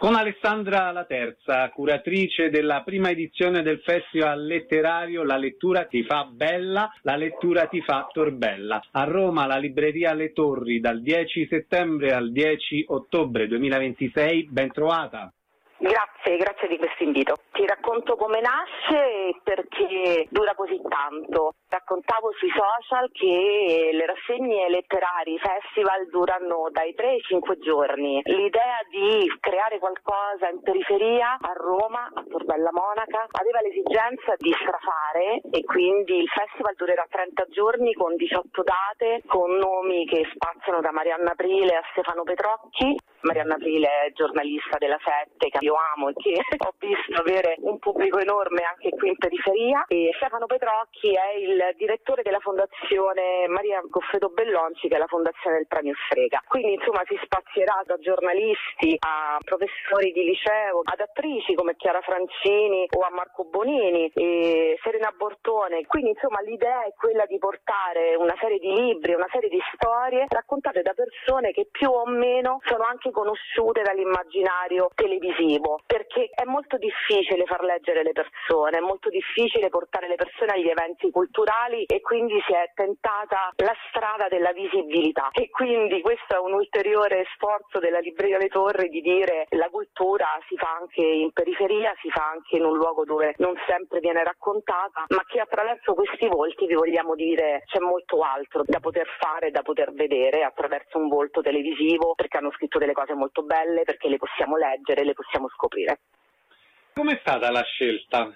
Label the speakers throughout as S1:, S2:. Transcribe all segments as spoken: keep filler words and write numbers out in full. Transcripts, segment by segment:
S1: Con Alessandra Laterza, curatrice della prima edizione del Festival Letterario La lettura ti fa bella, la lettura ti fa torbella. A Roma la libreria Le Torri dal dieci settembre al dieci ottobre duemilaventisei, ben trovata.
S2: Grazie, grazie di questo invito. Ti racconto come nasce e perché dura così tanto. Raccontavo sui social che le rassegne letterarie, i festival durano dai tre ai cinque giorni. L'idea di creare qualcosa in periferia a Roma, a Torbella Monaca, aveva l'esigenza di strafare e quindi il festival durerà trenta giorni con diciotto date, con nomi che spaziano da Marianna Aprile a Stefano Petrocchi. Marianna Aprile è giornalista della Sette, che io amo e che ho visto avere un pubblico enorme anche qui in periferia, e Stefano Petrocchi è il direttore della fondazione Maria Goffredo Bellonci, che è la fondazione del premio Strega. Quindi insomma si spazierà da giornalisti a professori di liceo, ad attrici come Chiara Francini o a Marco Bonini e Serena Bortone. Quindi insomma l'idea è quella di portare una serie di libri, una serie di storie raccontate da persone che più o meno sono anche conosciute dall'immaginario televisivo, perché è molto difficile far leggere le persone, è molto difficile portare le persone agli eventi culturali e quindi si è tentata la strada della visibilità, e quindi questo è un ulteriore sforzo della libreria Le Torri di dire la cultura si fa anche in periferia, si fa anche in un luogo dove non sempre viene raccontata, ma che attraverso questi volti vi vogliamo dire c'è molto altro da poter fare, da poter vedere attraverso un volto televisivo, perché hanno scritto delle cose molto belle, perché le possiamo leggere, le possiamo scoprire.
S1: Com'è stata la scelta?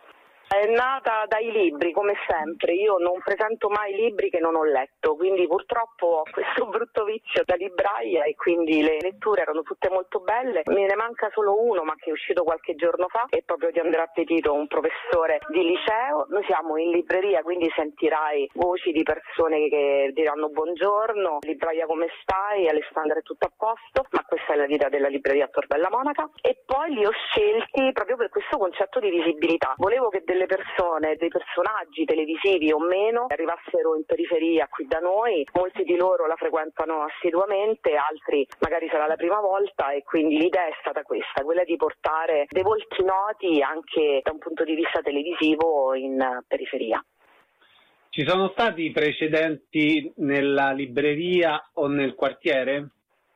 S2: È nata dai libri, come sempre. Io non presento mai libri che non ho letto, quindi purtroppo ho questo brutto vizio da libraia e quindi le letture erano tutte molto belle. Me ne manca solo uno, ma che è uscito qualche giorno fa, è proprio di Andrea Petito, un professore di liceo. Noi siamo in libreria, quindi sentirai voci di persone che diranno buongiorno, libraia come stai, Alessandra è tutto a posto, ma questa è la vita della libreria a Torbella Monaca. E poi li ho scelti proprio per questo concetto di visibilità. Volevo che delle persone, dei personaggi televisivi o meno arrivassero in periferia qui da noi. Molti di loro la frequentano assiduamente, altri magari sarà la prima volta, e quindi l'idea è stata questa, quella di portare dei volti noti anche da un punto di vista televisivo in periferia.
S1: Ci sono stati precedenti nella libreria o nel quartiere?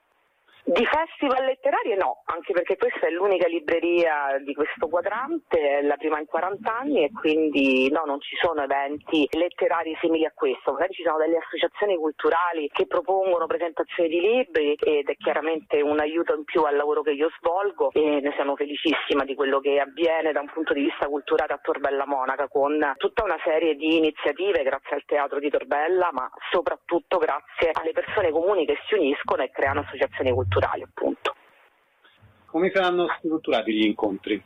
S2: Di festival letterarie no, anche perché questa è l'unica libreria di questo quadrante, è la prima in quaranta anni, e quindi no, non ci sono eventi letterari simili a questo. Magari ci sono delle associazioni culturali che propongono presentazioni di libri ed è chiaramente un aiuto in più al lavoro che io svolgo, e ne sono felicissima di quello che avviene da un punto di vista culturale a Torbella Monaca, con tutta una serie di iniziative grazie al Teatro di Torbella, ma soprattutto grazie alle persone comuni che si uniscono e creano associazioni culturali. Appunto.
S1: Come saranno strutturati gli incontri?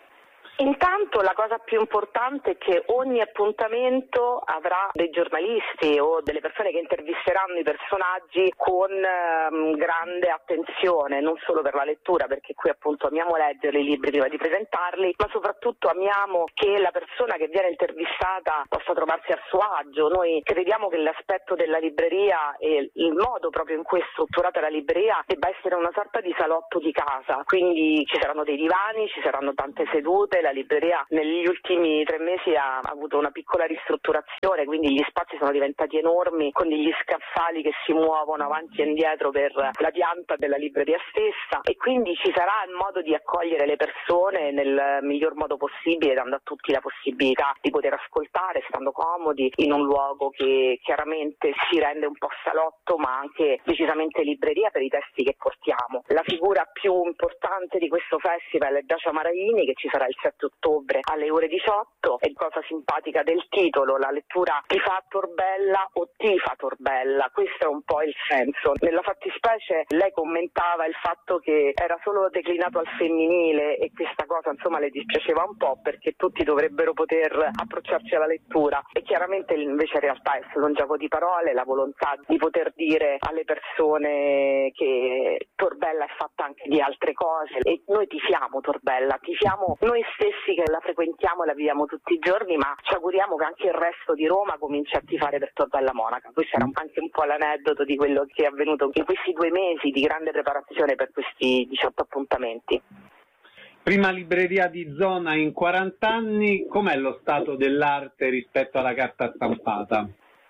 S2: Intanto la cosa più importante è che ogni appuntamento avrà dei giornalisti o delle persone che intervisteranno i personaggi con um, grande attenzione, non solo per la lettura, perché qui appunto amiamo leggere i libri prima di presentarli, ma soprattutto amiamo che la persona che viene intervistata possa trovarsi a suo agio. Noi crediamo che l'aspetto della libreria e il modo proprio in cui è strutturata la libreria debba essere una sorta di salotto di casa, quindi ci saranno dei divani, ci saranno tante sedute. La libreria negli ultimi tre mesi ha avuto una piccola ristrutturazione, quindi gli spazi sono diventati enormi, con degli scaffali che si muovono avanti e indietro per la pianta della libreria stessa, e quindi ci sarà il modo di accogliere le persone nel miglior modo possibile, dando a tutti la possibilità di poter ascoltare stando comodi in un luogo che chiaramente si rende un po' salotto ma anche decisamente libreria per i testi che portiamo. La figura più importante di questo festival è Dacia Maraini, che ci sarà il sette ottobre alle ore diciotto. E cosa simpatica del titolo, la lettura ti fa Torbella o ti fa Torbella, questo è un po' il senso. Nella fattispecie lei commentava il fatto che era solo declinato al femminile, e questa cosa insomma le dispiaceva un po', perché tutti dovrebbero poter approcciarci alla lettura, e chiaramente invece in realtà è solo un gioco di parole, la volontà di poter dire alle persone che Torbella è fatta anche di altre cose, e noi tifiamo Torbella, tifiamo noi stessi che la frequentiamo e la viviamo tutti i giorni, ma ci auguriamo che anche il resto di Roma cominci a tifare per Torbella Monaca. Questo era anche un po' l'aneddoto di quello che è avvenuto in questi due mesi di grande preparazione per questi diciotto appuntamenti.
S1: Prima libreria di zona in quaranta anni, com'è lo stato dell'arte rispetto alla carta stampata?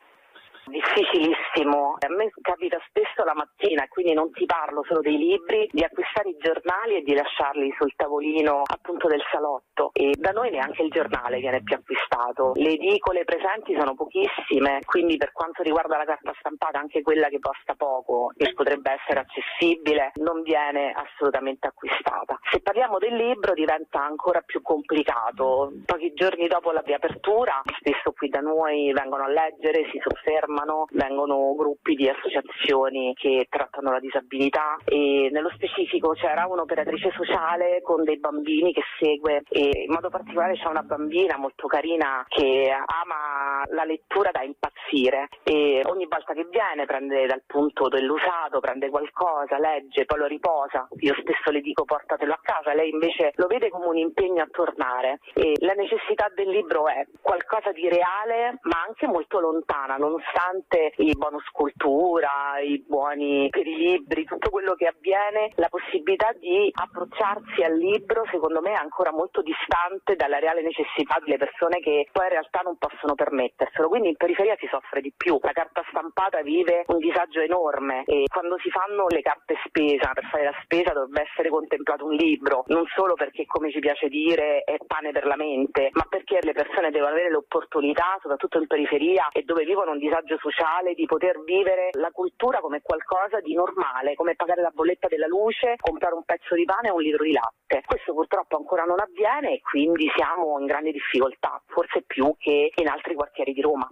S2: Difficilissimo, a me capita spesso la mattina, e quindi non ti parlo solo dei libri, di acquistare i giornali e di lasciarli sul tavolino appunto del salotto, e da noi neanche il giornale viene più acquistato, le edicole presenti sono pochissime, quindi per quanto riguarda la carta stampata, anche quella che costa poco e potrebbe essere accessibile, non viene assolutamente acquistata. Se parliamo del libro diventa ancora più complicato, pochi giorni dopo la riapertura spesso qui da noi vengono a leggere, si soffermano, vengono gruppi di associazioni che trattano la disabilità, e nello specifico c'era un'operatrice sociale con dei bambini che segue, e in modo particolare c'è una bambina molto carina che ama la lettura da impazzire, e ogni volta che viene prende dal punto dell'usato, prende qualcosa, legge, poi lo riposa. Io spesso le dico portatelo a casa, lei invece lo vede come un impegno a tornare, e la necessità del libro è qualcosa di reale ma anche molto lontana, nonostante i bonus cultura, i buoni per i libri, tutto quello che avviene, la possibilità di approcciarsi al libro secondo me è ancora molto distante dalla reale necessità delle persone che poi in realtà non possono permetterselo, quindi in periferia si soffre di più, la carta stampata vive un disagio enorme, e quando si fanno le carte spesa, per fare la spesa dovrebbe essere contemplato un libro, non solo perché, come ci piace dire, è pane per la mente, ma perché le persone devono avere l'opportunità, soprattutto in periferia e dove vivono un disagio sociale, di poter vivere la cultura come qualcosa di normale, come pagare la bolletta della luce, comprare un pezzo di pane o un litro di latte. Questo purtroppo ancora non avviene, e quindi siamo in grande difficoltà, forse più che in altri quartieri di Roma.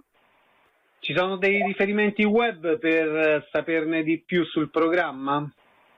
S1: Ci sono dei riferimenti web per saperne di più sul programma?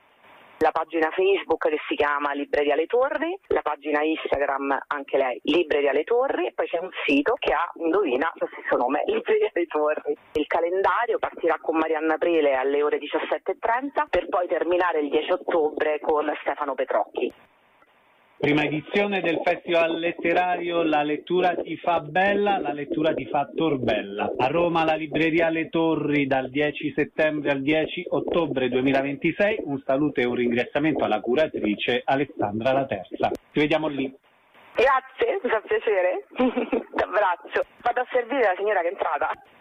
S2: La pagina Facebook che si chiama Libreria Le Torri, la pagina Instagram anche lei Libreria Le Torri, e poi c'è un sito che ha, indovina, lo stesso nome, Libreria Le Torri. Il calendario partirà con Marianna Prele alle ore diciassette e trenta per poi terminare il dieci ottobre con Stefano Petrocchi.
S1: Prima edizione del Festival Letterario La lettura ti fa bella, la lettura ti fa torbella. A Roma la libreria Le Torri dal dieci settembre al dieci ottobre duemilaventisei. Un saluto e un ringraziamento alla curatrice Alessandra La Terza. Ci vediamo lì.
S2: Grazie, mi fa piacere. Ti abbraccio. Vado a servire la signora che è entrata.